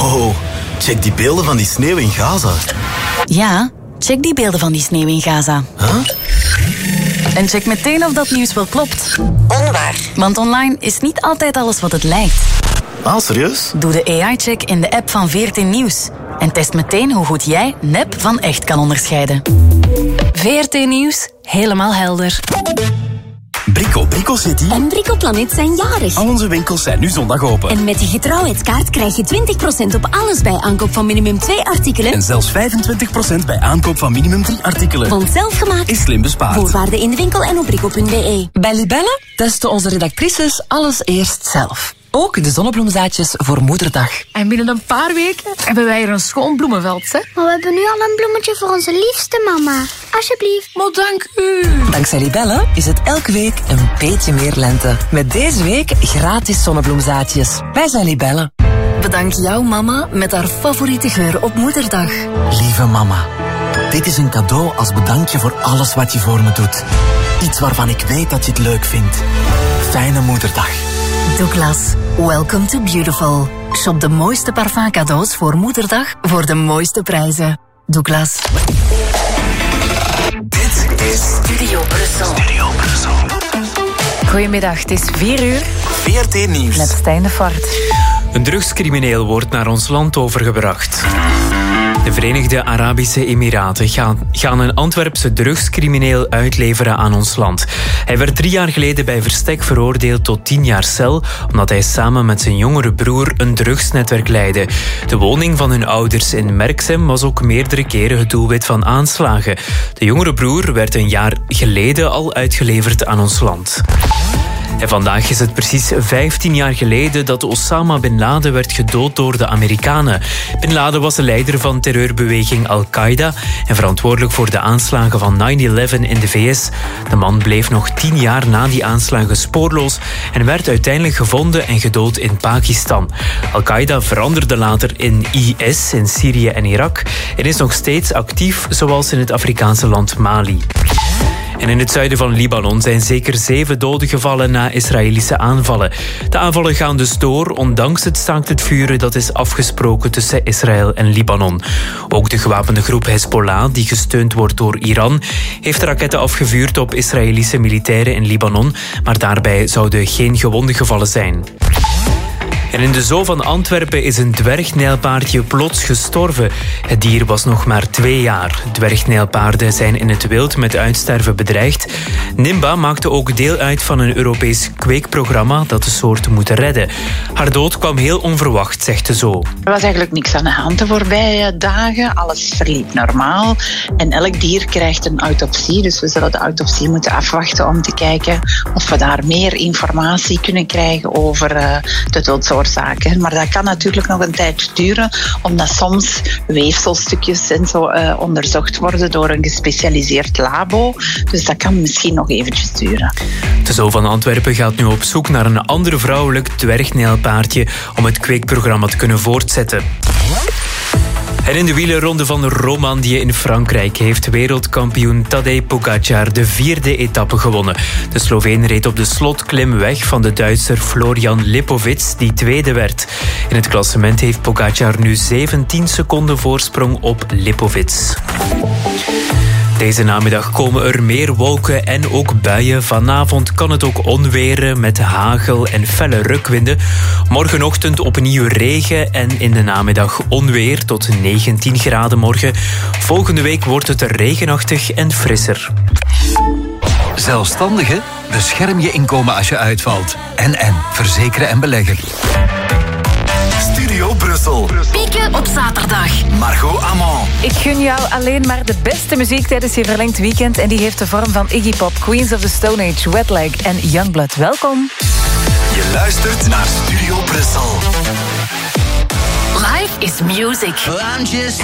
Wow, check die beelden van die sneeuw in Gaza. Ja, check die beelden van die sneeuw in Gaza. Huh? En check meteen of dat nieuws wel klopt. Onwaar. Want online is niet altijd alles wat het lijkt. Ah, serieus? Doe de AI-check in de app van VRT Nieuws. En test meteen hoe goed jij nep van echt kan onderscheiden. VRT Nieuws, helemaal helder. Brico City En Brico Planet zijn jarig. Al onze winkels zijn nu zondag open. En met die getrouwheidskaart krijg je 20% op alles bij aankoop van minimum 2 artikelen. En zelfs 25% bij aankoop van minimum 3 artikelen. Want zelfgemaakt is slim bespaard. Voorwaarden in de winkel en op brico.be. Bij Libelle testen onze redactrices alles eerst zelf. Ook de zonnebloemzaadjes voor Moederdag. En binnen een paar weken hebben wij hier een schoon bloemenveld, hè? Maar we hebben nu al een bloemetje voor onze liefste mama. Alsjeblieft. Maar dank u. Dankzij Libelle is het elke week een beetje meer lente. Met deze week gratis zonnebloemzaadjes. Wij zijn Libelle. Bedank jouw mama met haar favoriete geur op Moederdag. Lieve mama, dit is een cadeau als bedankje voor alles wat je voor me doet. Iets waarvan ik weet dat je het leuk vindt. Fijne Moederdag. Douglas, welcome to Beautiful. Shop de mooiste parfum cadeaus voor Moederdag voor de mooiste prijzen. Douglas. Dit is Studio Brussel. Goedemiddag, het is 4:00. VRT Nieuws. Met Stijn de Fort. Een drugscrimineel wordt naar ons land overgebracht. De Verenigde Arabische Emiraten gaan een Antwerpse drugscrimineel uitleveren aan ons land. Hij werd 3 jaar geleden bij verstek veroordeeld tot 10 jaar cel, omdat hij samen met zijn jongere broer een drugsnetwerk leidde. De woning van hun ouders in Merksem was ook meerdere keren het doelwit van aanslagen. De jongere broer werd een jaar geleden al uitgeleverd aan ons land. En vandaag is het precies 15 jaar geleden dat Osama Bin Laden werd gedood door de Amerikanen. Bin Laden was de leider van terreurbeweging Al-Qaeda en verantwoordelijk voor de aanslagen van 9/11 in de VS. De man bleef nog 10 jaar na die aanslagen spoorloos en werd uiteindelijk gevonden en gedood in Pakistan. Al-Qaeda veranderde later in IS in Syrië en Irak en is nog steeds actief, zoals in het Afrikaanse land Mali. En in het zuiden van Libanon zijn zeker 7 doden gevallen na Israëlische aanvallen. De aanvallen gaan dus door, ondanks het staakt het vuren dat is afgesproken tussen Israël en Libanon. Ook de gewapende groep Hezbollah, die gesteund wordt door Iran, heeft raketten afgevuurd op Israëlische militairen in Libanon, maar daarbij zouden geen gewonden gevallen zijn. En in de zoo van Antwerpen is een dwergnijlpaardje plots gestorven. Het dier was nog maar 2 jaar. Dwergnijlpaarden zijn in het wild met uitsterven bedreigd. Nimba maakte ook deel uit van een Europees kweekprogramma dat de soort moet redden. Haar dood kwam heel onverwacht, zegt de zoo. Er was eigenlijk niks aan de hand de voorbije dagen. Alles verliep normaal. En elk dier krijgt een autopsie. Dus we zullen de autopsie moeten afwachten om te kijken of we daar meer informatie kunnen krijgen over de doodsoorzaak. Maar dat kan natuurlijk nog een tijd duren, omdat soms weefselstukjes en zo onderzocht worden door een gespecialiseerd labo. Dus dat kan misschien nog eventjes duren. De Zoo van Antwerpen gaat nu op zoek naar een ander vrouwelijk dwergnijlpaardje om het kweekprogramma te kunnen voortzetten. En in de wielerronde van Romandie in Frankrijk heeft wereldkampioen Tadej Pogačar de 4e etappe gewonnen. De Sloveen reed op de slotklim weg van de Duitser Florian Lipovic, die 2e werd. In het klassement heeft Pogačar nu 17 seconden voorsprong op Lipovic. Deze namiddag komen er meer wolken en ook buien. Vanavond kan het ook onweren met hagel en felle rukwinden. Morgenochtend opnieuw regen en in de namiddag onweer tot 19 graden morgen. Volgende week wordt het regenachtig en frisser. Zelfstandigen? Bescherm je inkomen als je uitvalt. En verzekeren en beleggen. Studio Brussel. Pieken op zaterdag. Margot Amand. Ik gun jou alleen maar de beste muziek tijdens je verlengd weekend. En die heeft de vorm van Iggy Pop, Queens of the Stone Age, Wet Leg en Youngblood. Welkom. Je luistert naar Studio Brussel. Life is music.